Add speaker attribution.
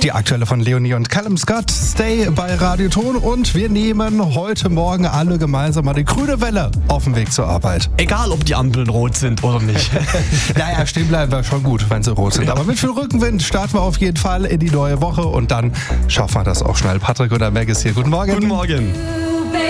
Speaker 1: Die aktuelle von Leonie und Callum Scott, Stay bei Radioton, und wir nehmen heute Morgen alle gemeinsam mal die grüne Welle auf dem Weg zur Arbeit.
Speaker 2: Egal, ob die Ampeln rot sind oder nicht.
Speaker 1: Naja, stehen bleiben wir schon gut, wenn sie rot sind. Aber mit viel Rückenwind starten wir auf jeden Fall in die neue Woche und dann schaffen wir das auch schnell. Patrick oder Meg ist hier. Guten Morgen.
Speaker 2: Guten Morgen.